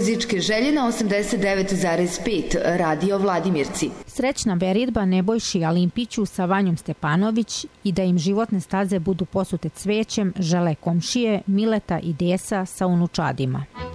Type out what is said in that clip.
muzičke želje na 89,5 Radio Vladimirci. Srećna veridba Nebojši Alimpiću sa Vanjom Stepanović i da im životne staze budu posute cvećem žele komšije Mileta i Desa sa unučadima.